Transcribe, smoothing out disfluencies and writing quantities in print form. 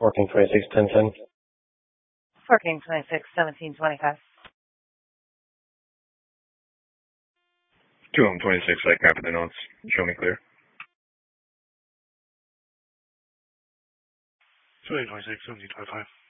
1426 1010. 1426 1725. 226, I copy the notes. Show me clear. 2826 1725.